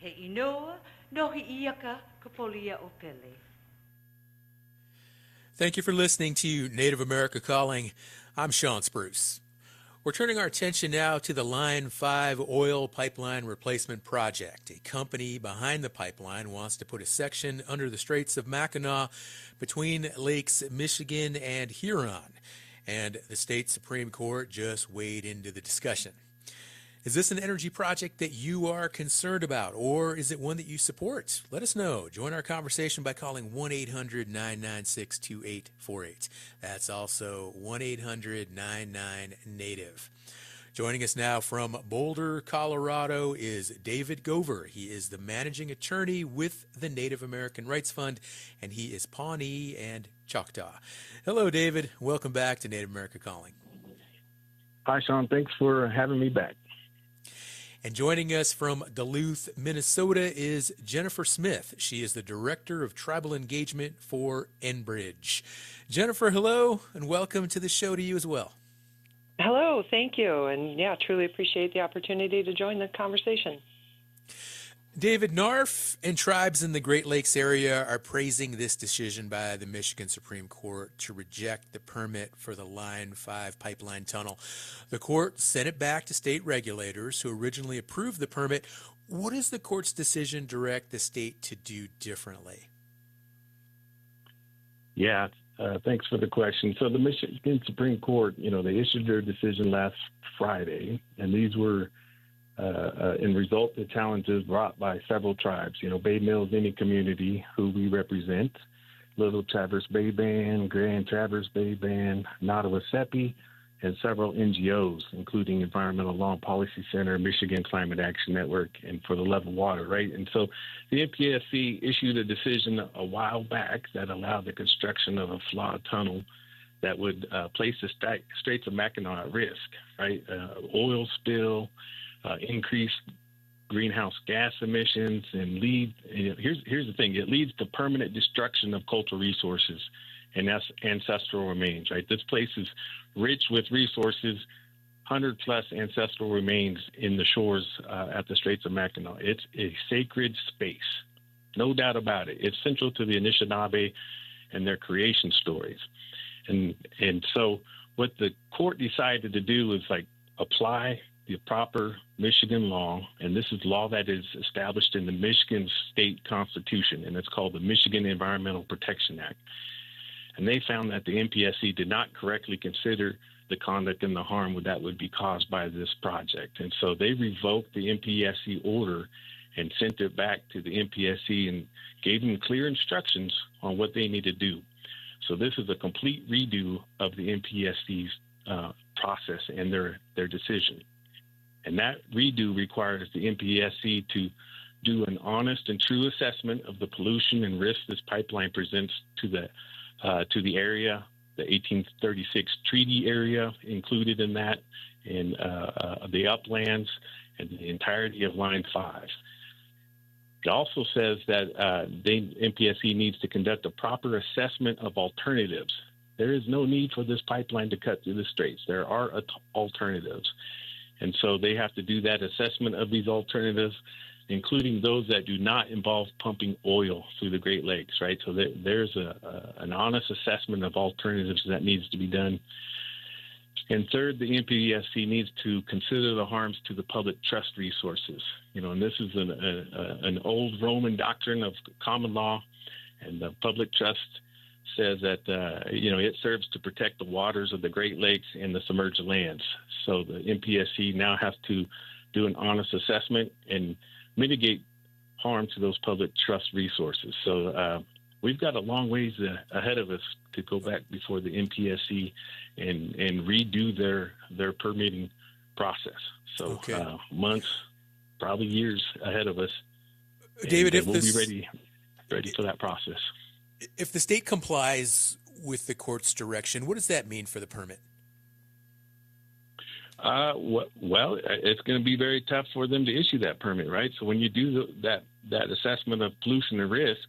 He inoa, no he iaka, kapolia o pele. Thank you for listening to Native America Calling. I'm Sean Spruce. We're turning our attention now to the Line 5 oil pipeline replacement project. A company behind the pipeline wants to put a section under the Straits of Mackinac between Lakes Michigan and Huron, and the state Supreme Court just weighed into the discussion. Is this an energy project that you are concerned about, or is it one that you support? Let us know. Join our conversation by calling 1-800-996-2848. That's also 1-800-99-NATIVE. Joining us now from Boulder, Colorado is David Gover. He is the managing attorney with the Native American Rights Fund, and he is Pawnee and Choctaw. Hello, David. Welcome back to Native America Calling. Hi, Sean. Thanks for having me back. And joining us from Duluth, Minnesota is Jennifer Smith. She is the Director of Tribal Engagement for Enbridge. Jennifer, hello, and welcome to the show to you as well. Hello, thank you. And yeah, truly appreciate the opportunity to join the conversation. David, NARF and tribes in the Great Lakes area are praising this decision by the Michigan Supreme Court to reject the permit for the Line 5 pipeline tunnel. The court sent it back to state regulators who originally approved the permit. What does the court's decision direct the state to do differently? Yeah, thanks for the question. So the Michigan Supreme Court, they issued their decision last Friday, and these were in result the challenges brought by several tribes, Bay Mills Indian Community, who we represent, Little Traverse Bay Band, Grand Traverse Bay Band, Nottawasepi, and several NGOs, including Environmental Law and Policy Center, Michigan Climate Action Network, and For the Level Water, right? And so the MPSC issued a decision a while back that allowed the construction of a flawed tunnel that would place the Straits of Mackinac at risk, right? Oil spill, increased greenhouse gas emissions, and here's the thing, it leads to permanent destruction of cultural resources and ancestral remains, right? This place is rich with resources, 100-plus ancestral remains in the shores at the Straits of Mackinac. It's a sacred space, no doubt about it. It's central to the Anishinaabe and their creation stories. And so what the court decided to do is apply the proper Michigan law, and this is law that is established in the Michigan State Constitution, and it's called the Michigan Environmental Protection Act. And they found that the MPSC did not correctly consider the conduct and the harm that would be caused by this project. And so they revoked the MPSC order and sent it back to the MPSC and gave them clear instructions on what they need to do. So this is a complete redo of the MPSC's process and their decision. And that redo requires the MPSC to do an honest and true assessment of the pollution and risk this pipeline presents to the area, the 1836 treaty area included in that, and the uplands and the entirety of Line 5. It also says that MPSC needs to conduct a proper assessment of alternatives. There is no need for this pipeline to cut through the straits. There are alternatives. And so they have to do that assessment of these alternatives, including those that do not involve pumping oil through the Great Lakes, right? So there's an honest assessment of alternatives that needs to be done. And third, the MPSC needs to consider the harms to the public trust resources. And this is an old Roman doctrine of common law, and the public trust says that, it serves to protect the waters of the Great Lakes and the submerged lands. So the MPSC now has to do an honest assessment and mitigate harm to those public trust resources. So we've got a long ways ahead of us to go back before the MPSC and redo their permitting process. So okay. Months, probably years ahead of us. David, if we'll be ready for that process. If the state complies with the court's direction, what does that mean for the permit? Well, it's going to be very tough for them to issue that permit, right? So when you do that assessment of pollution and risks,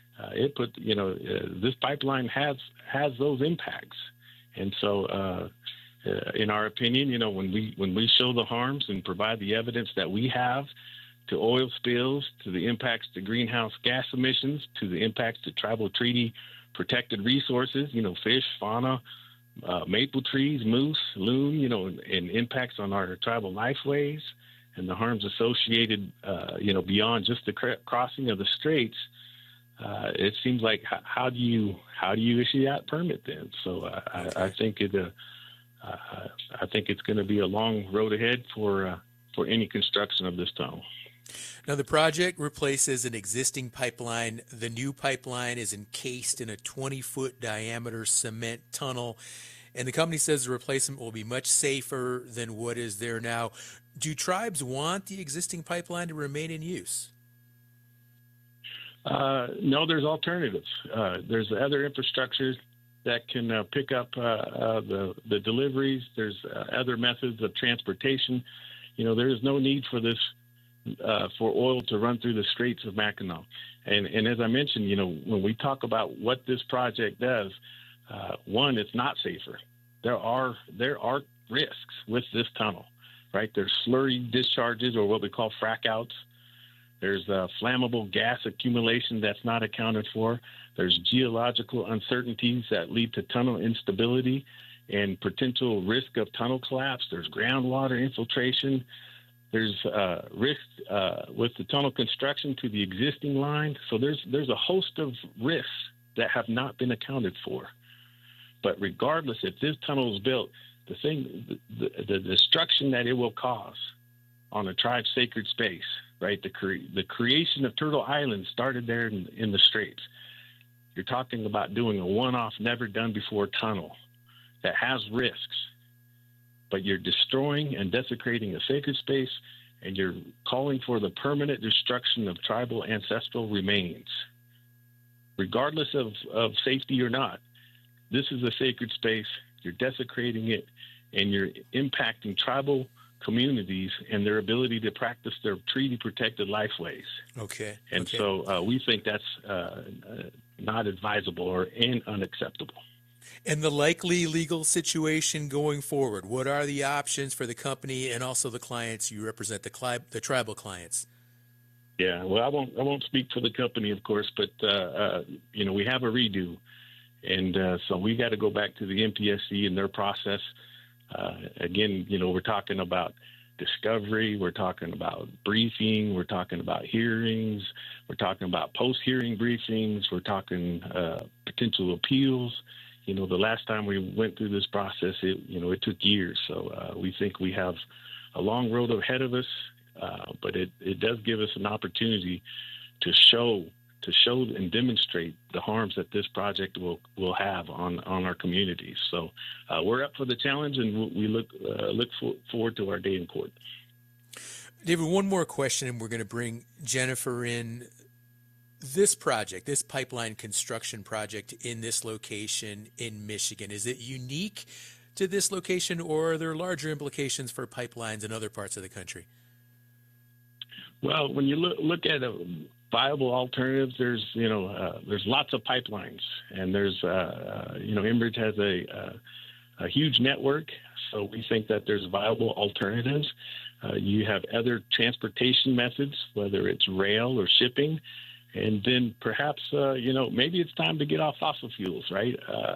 this pipeline has those impacts, and so in our opinion, when we show the harms and provide the evidence that we have to oil spills, to the impacts to greenhouse gas emissions, to the impacts to tribal treaty protected resources, fish, fauna, maple trees, moose, loon, and impacts on our tribal lifeways and the harms associated, beyond just the crossing of the straits. It seems like how do you issue that permit then? So I think I think it's going to be a long road ahead for any construction of this tunnel. Now, the project replaces an existing pipeline. The new pipeline is encased in a 20-foot diameter cement tunnel, and the company says the replacement will be much safer than what is there now. Do tribes want the existing pipeline to remain in use? No, there's alternatives. There's other infrastructures that can pick up the deliveries. There's other methods of transportation. There is no need for this for oil to run through the Straits of Mackinac. And as I mentioned, when we talk about what this project does, one, it's not safer. There are risks with this tunnel, right? There's slurry discharges, or what we call frac outs. There's flammable gas accumulation that's not accounted for. There's geological uncertainties that lead to tunnel instability and potential risk of tunnel collapse. There's groundwater infiltration. There's risk with the tunnel construction to the existing line. So there's a host of risks that have not been accounted for. But regardless, if this tunnel is built, the destruction that it will cause on a tribe's sacred space, right? The creation of Turtle Island started there in the Straits. You're talking about doing a one-off, never-done-before tunnel that has risks, but you're destroying and desecrating a sacred space, and you're calling for the permanent destruction of tribal ancestral remains. Regardless of safety or not, this is a sacred space. You're desecrating it, and you're impacting tribal communities and their ability to practice their treaty-protected lifeways. Okay. So we think that's not advisable and unacceptable. And the likely legal situation going forward, what are the options for the company and also the clients you represent, the tribal clients? Yeah, well, I won't speak for the company, of course, but we have a redo, and so we got to go back to the MPSC and their process. Again, we're talking about discovery, we're talking about briefing, we're talking about hearings, we're talking about post-hearing briefings, we're talking potential appeals. The last time we went through this process, it took years. So we think we have a long road ahead of us, but it does give us an opportunity to show and demonstrate the harms that this project will have on our communities. So we're up for the challenge, and we look forward to our day in court. David, one more question, and we're going to bring Jennifer in. This project, this pipeline construction project in this location in Michigan, is it unique to this location, or are there larger implications for pipelines in other parts of the country? Well, when you look at viable alternatives, there's lots of pipelines, and there's Enbridge has a huge network, so we think that there's viable alternatives. You have other transportation methods, whether it's rail or shipping. And then perhaps, maybe it's time to get off fossil fuels, right?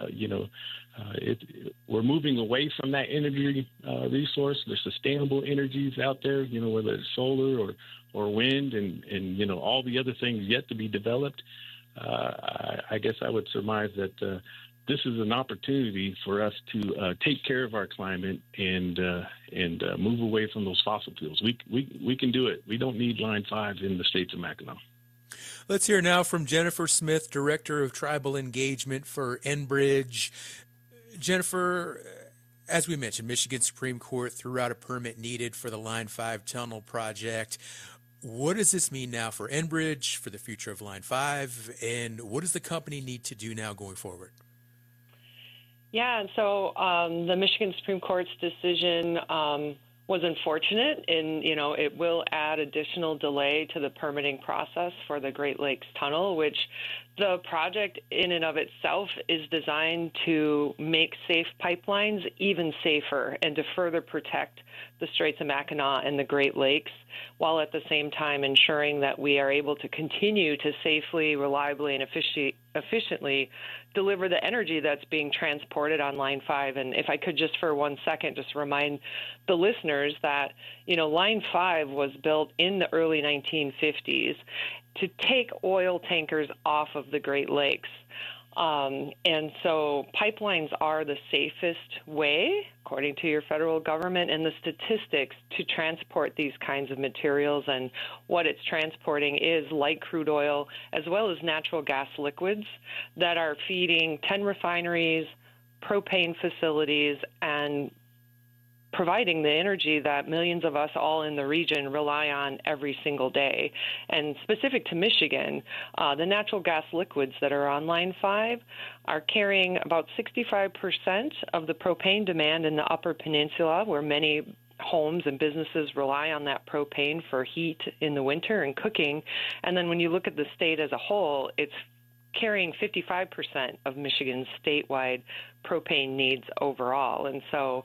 We're moving away from that energy resource. There's sustainable energies out there, whether it's solar or wind and all the other things yet to be developed. I guess I would surmise that this is an opportunity for us to take care of our climate and move away from those fossil fuels. We can do it. We don't need Line 5 in the Straits of Mackinac. Let's hear now from Jennifer Smith, Director of Tribal Engagement for Enbridge. Jennifer, as we mentioned, Michigan Supreme Court threw out a permit needed for the Line 5 tunnel project. What does this mean now for Enbridge, for the future of Line 5, and what does the company need to do now going forward? Yeah, and so the Michigan Supreme Court's decision was unfortunate, and it will add additional delay to the permitting process for the Great Lakes Tunnel, which the project in and of itself is designed to make safe pipelines even safer and to further protect the Straits of Mackinac and the Great Lakes, while at the same time ensuring that we are able to continue to safely, reliably, and efficiently deliver the energy that's being transported on Line 5. And if I could just for 1 second just remind the listeners that, Line 5 was built in the early 1950s to take oil tankers off of the Great Lakes. And so pipelines are the safest way, according to your federal government, and the statistics to transport these kinds of materials. And what it's transporting is light crude oil as well as natural gas liquids that are feeding 10 refineries, propane facilities, and providing the energy that millions of us all in the region rely on every single day. And specific to Michigan, the natural gas liquids that are on Line 5 are carrying about 65% of the propane demand in the Upper Peninsula, where many homes and businesses rely on that propane for heat in the winter and cooking. And then when you look at the state as a whole, it's carrying 55% of Michigan's statewide propane needs overall. And so,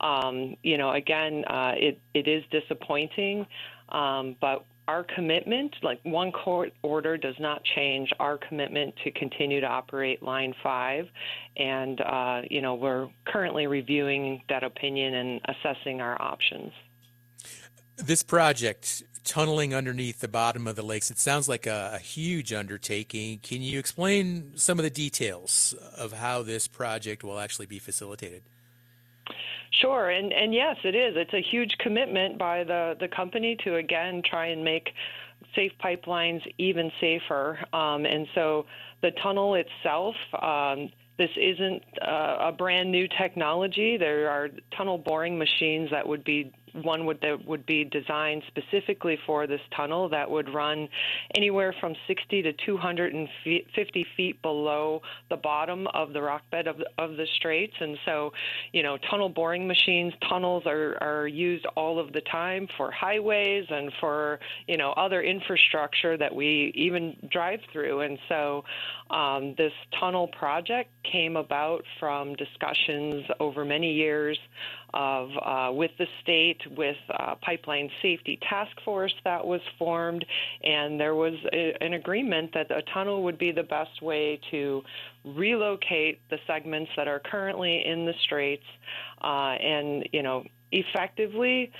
again, it is disappointing, but our commitment, like one court order does not change our commitment to continue to operate Line 5. And, we're currently reviewing that opinion and assessing our options. This project, tunneling underneath the bottom of the lakes, it sounds like a huge undertaking. Can you explain some of the details of how this project will actually be facilitated? Sure, and yes, it is. It's a huge commitment by the company to, again, try and make safe pipelines even safer. And so the tunnel itself, this isn't a brand new technology. There are tunnel boring machines that would be designed specifically for this tunnel that would run anywhere from 60 to 250 feet below the bottom of the rock bed of the straits. And so, tunnel boring machines, tunnels are used all of the time for highways and for, other infrastructure that we even drive through. And so this tunnel project came about from discussions over many years with the state, with Pipeline Safety Task Force that was formed, and there was an agreement that a tunnel would be the best way to relocate the segments that are currently in the straits and, effectively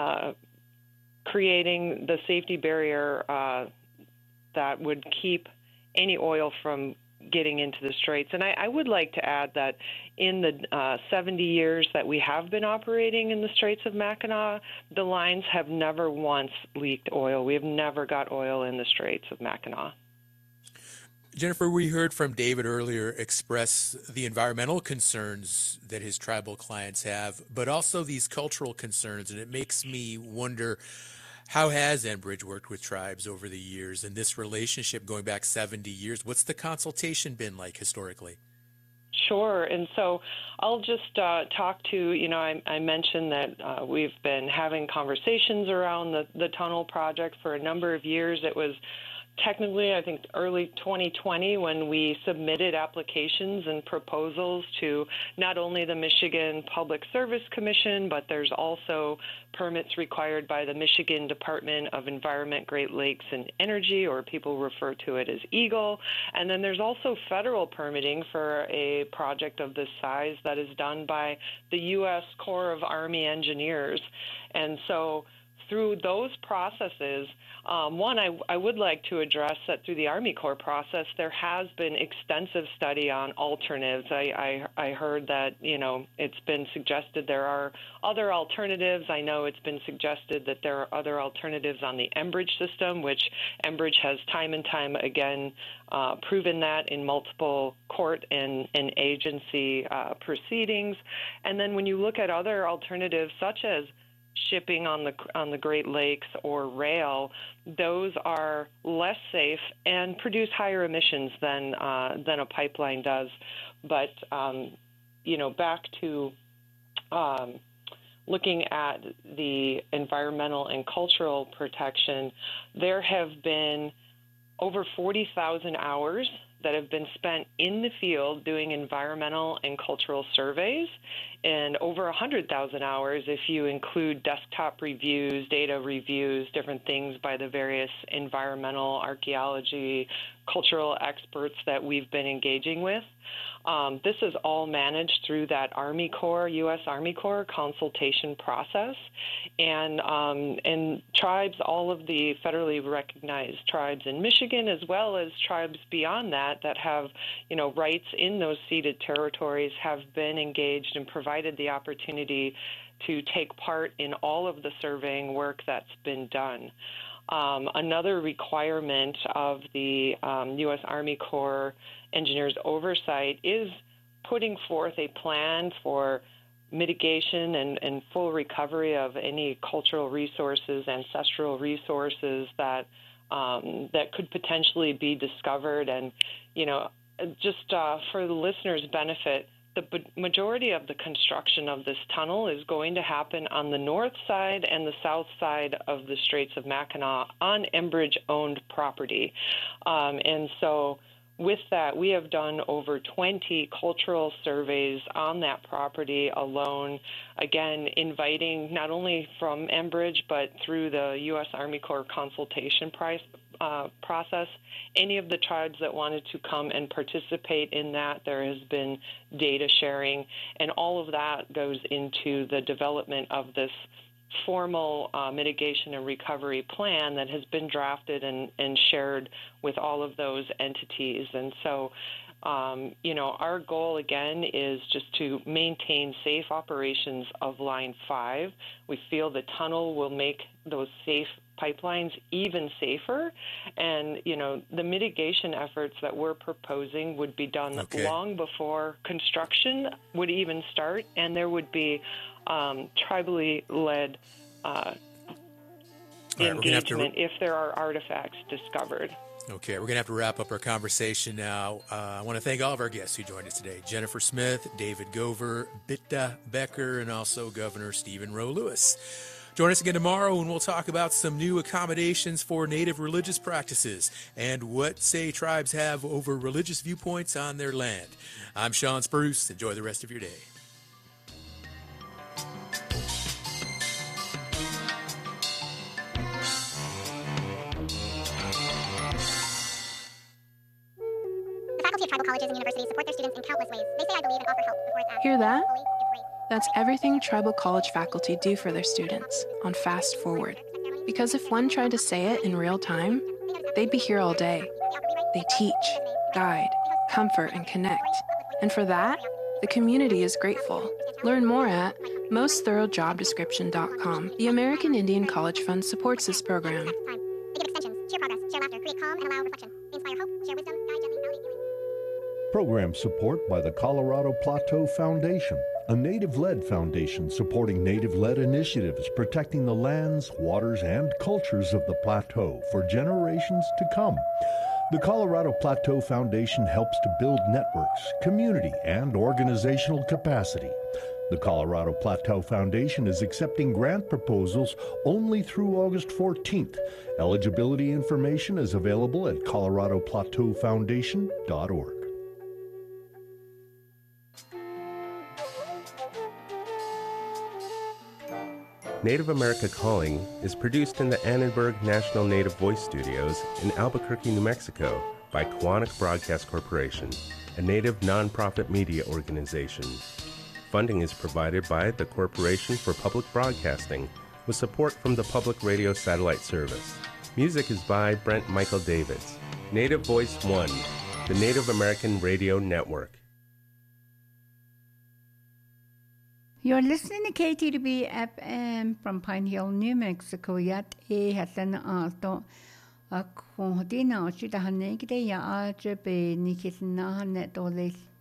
creating the safety barrier that would keep any oil from getting into the straits. And I would like to add that in the 70 years that we have been operating in the Straits of Mackinac, the lines have never once leaked oil. We have never got oil in the Straits of Mackinac. Jennifer, we heard from David earlier express the environmental concerns that his tribal clients have, but also these cultural concerns. And it makes me wonder, how has Enbridge worked with tribes over the years in this relationship going back 70 years? What's the consultation been like historically? Sure. And so I'll just talk to, I mentioned that we've been having conversations around the tunnel project for a number of years. It was technically, I think, early 2020 when we submitted applications and proposals to not only the Michigan Public Service Commission, but there's also permits required by the Michigan Department of Environment, Great Lakes, and Energy, or people refer to it as EGLE. And then there's also federal permitting for a project of this size that is done by the U.S. Corps of Army Engineers. And so through those processes, I would like to address that through the Army Corps process, there has been extensive study on alternatives. I heard that, it's been suggested there are other alternatives. I know it's been suggested that there are other alternatives on the Enbridge system, which Enbridge has time and time again proven that in multiple court and agency proceedings. And then when you look at other alternatives such as shipping on the Great Lakes or rail, those are less safe and produce higher emissions than a pipeline does. But back to looking at the environmental and cultural protection, there have been over 40,000 hours that have been spent in the field doing environmental and cultural surveys, and over 100,000 hours if you include desktop reviews, data reviews, different things by the various environmental, archaeology, cultural experts that we've been engaging with. This is all managed through that Army Corps, U.S. Army Corps consultation process, and tribes, all of the federally recognized tribes in Michigan, as well as tribes beyond that have, rights in those ceded territories, have been engaged and provided the opportunity to take part in all of the surveying work that's been done. Another requirement of the U.S. Army Corps Engineers Oversight is putting forth a plan for mitigation and full recovery of any cultural resources, ancestral resources that could potentially be discovered. And, just for the listeners' benefit, the majority of the construction of this tunnel is going to happen on the north side and the south side of the Straits of Mackinac on Enbridge-owned property. And so with that, we have done over 20 cultural surveys on that property alone, again, inviting not only from Enbridge, but through the U.S. Army Corps consultation process, any of the tribes that wanted to come and participate in that. There has been data sharing, and all of that goes into the development of this formal mitigation and recovery plan that has been drafted and shared with all of those entities. And so, our goal, again, is just to maintain safe operations of Line 5. We feel the tunnel will make those safe pipelines even safer. And, the mitigation efforts that we're proposing would be done long before construction would even start, and there would be tribally led engagement if there are artifacts discovered. Okay, we're going to have to wrap up our conversation now. I want to thank all of our guests who joined us today. Jennifer Smith, David Gover, Bitta Becker, and also Governor Stephen Roe Lewis. Join us again tomorrow when we'll talk about some new accommodations for Native religious practices and what say tribes have over religious viewpoints on their land. I'm Sean Spruce. Enjoy the rest of your day. Tribal colleges and universities support their students in countless ways. They say I believe and offer help before it's asked. Hear that? That's everything tribal college faculty do for their students on Fast Forward. Because if one tried to say it in real time, they'd be here all day. They teach, guide, comfort, and connect. And for that, the community is grateful. Learn more at mostthoroughdescription.com. The American Indian College Fund supports this program. They give extensions, share progress, share laughter, create calm, and allow reflection. They inspire hope, share wisdom, guide gently, validate healing. Program support by the Colorado Plateau Foundation, a Native-led foundation supporting Native-led initiatives protecting the lands, waters, and cultures of the plateau for generations to come. The Colorado Plateau Foundation helps to build networks, community, and organizational capacity. The Colorado Plateau Foundation is accepting grant proposals only through August 14th. Eligibility information is available at coloradoplateaufoundation.org. Native America Calling is produced in the Annenberg National Native Voice Studios in Albuquerque, New Mexico by Koahnic Broadcast Corporation, a Native nonprofit media organization. Funding is provided by the Corporation for Public Broadcasting with support from the Public Radio Satellite Service. Music is by Brent Michael Davids. Native Voice One, the Native American Radio Network. You're listening to KTDB FM from Pine Hill, New Mexico. Yat e hatan alto a kung hodina o sida hanegde ya aje be nikisna hanet oles